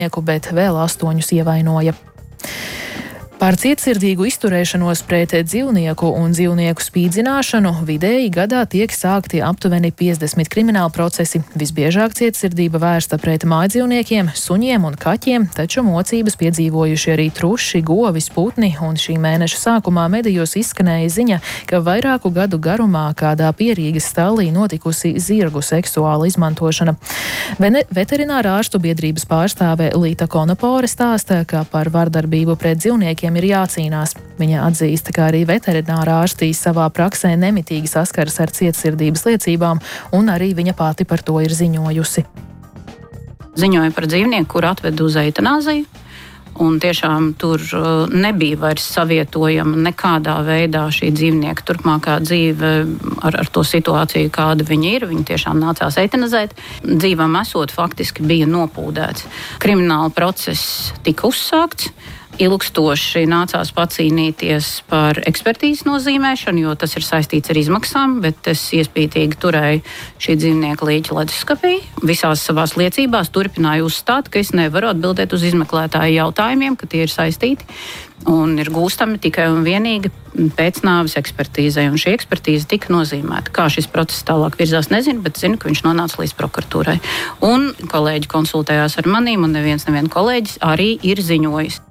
bet vēl 8 ievainoja. Par cietsirdīgu izturēšanos pret dzīvnieku un dzīvnieku spīdzināšanu vidēji gadā tiek sākti aptuveni 50 krimināla procesi. Visbiežāk cietsirdība vērsta pret mājdzīvniekiem, suņiem un kaķiem, taču mocības piedzīvojuši arī truši, govis, putni, un šī mēneša sākumā medijos izskanēja ziņa, ka vairāku gadu garumā kādā Pierīgas stallī notikusi zirgu seksuāla izmantošana. Veterinārā ārstu biedrības pārstāve Līta Konopore stāsta, ka par vardarbību pret dzīvniekiem ir jācīnās. Viņa atzīst, ka arī veterinārā ārstī savā praksē nemitīgi saskaras ar cietsirdības liecībām, un arī viņa pati par to ir ziņojusi. Ziņoja par dzīvnieku, kuru atvedu uz eitanāziju, un tiešām tur nebija vairs savietojama nekādā veidā šī dzīvnieka turpmākā dzīve ar to situāciju, kāda viņa ir. Viņa tiešām nācās eitanazēt. Dzīvam esot faktiski bija nopūdēts. Krimināla process tika uzsākts. Ilgstoši nācās pacīnīties par ekspertīzes nozīmēšanu, jo tas ir saistīts ar izmaksām, bet es iespītīgi turēju šī dzīvnieka līķa leduskapī. Visās savās liecībās turpināju uzstāt, ka es nevaru atbildēt uz izmeklētāju jautājumiem, ka tie ir saistīti un ir gūstami tikai un vienīgi pēc nāves ekspertīzei. Un šī ekspertīze tika nozīmēta. Kā šis process tālāk virzās, nezinu, bet zinu, ka viņš nonāca līdz prokuratūrai. Un kolēģi konsultējās ar manīm, un neviens kolēģis arī ir ziņojis.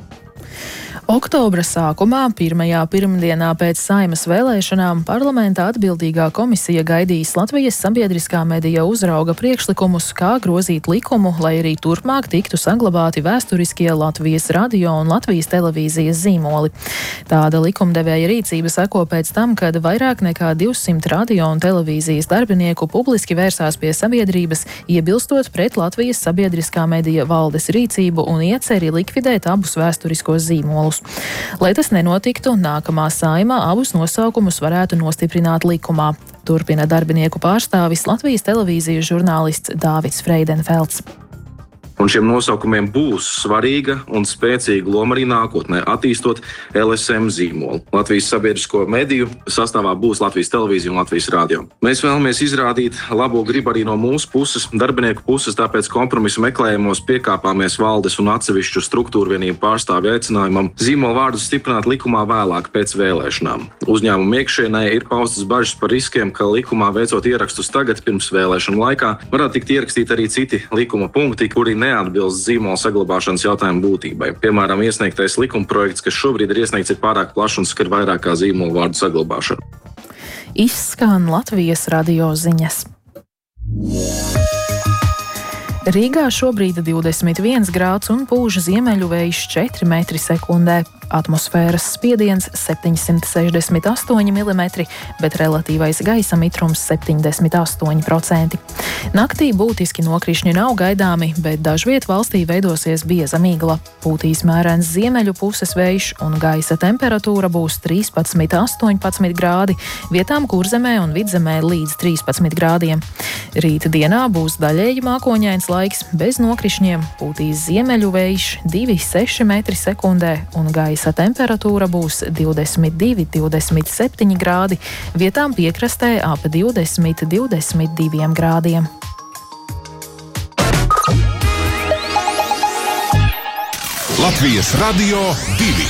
Oktobra sākumā, pirmajā pirmdienā pēc Saeimas vēlēšanām, parlamentā atbildīgā komisija gaidīs Latvijas sabiedriskā medija uzrauga priekšlikumus, kā grozīt likumu, lai arī turpmāk tiktu saglabāti vēsturiskie Latvijas radio un Latvijas televīzijas zīmoli. Tāda likumdevēja rīcība seko pēc tam, kad vairāk nekā 200 radio un televīzijas darbinieku publiski vērsās pie sabiedrības, iebilstot pret Latvijas sabiedriskā medija valdes rīcību un ieceri likvidēt abus vēsturiskos zīmolus. Lai tas nenotiktu, nākamā Saeimā abus nosaukumus varētu nostiprināt likumā. Turpina darbinieku pārstāvis Latvijas televīzijas žurnālists Dāvids Freidenfelds. Un šiem nosaukumiem būs svarīga un spēcīga loma arī nākotnē, attīstot LSM zīmolu. Latvijas sabiedrisko mediju sastāvā būs Latvijas televīzija un Latvijas radio. Mēs vēlamies izrādīt labo gribu arī no mūsu puses, darbinieku puses, tāpēc kompromisu meklējumos piekāpāmies valdes un atsevišķu struktūru vienību pārstāvju aicinājumam zīmolu vārdus stiprināt likumā vēlāk pēc vēlēšanām. Uzņēmumu iekšienē ir paustas bažas par riskiem, ka likumā veicot ierakstus tagad pirms vēlēšanu laikā varētu tikt ierakstīti arī citi likuma punkti, kuri neatbilst zīmola saglabāšanas jautājumu būtībai. Piemēram, iesniegtais likumprojekts, kas šobrīd ir iesniegts, ir pārāk plašs un skar vairāk kā zīmola vārdu saglabāšanu. Izskan Latvijas radio ziņas. Rīgā šobrīd 21 grāds un pūš ziemeļu vējš 4 metri sekundē. Atmosfēras spiediens 768 mm, bet relatīvais gaisa mitrums 78%. Naktī būtiski nokrišņi nav gaidāmi, bet dažviet valstī veidosies bieza migla. Pūtīs mērens ziemeļu puses vējš un gaisa temperatūra būs 13–18 grādi, vietām Kurzemē un Vidzemē līdz 13 grādiem. Rīta dienā būs daļēji mākoņains laiks, bez nokrišņiem, pūtīs ziemeļu vējš 2–6 metri sekundē un gaisa temperatūra būs 22–27 grādi, vietām piekrastē ap 20–22 grādiem. Latvijas Radio 2.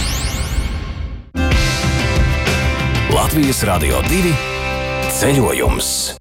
Latvijas Radio 2 ceļojums.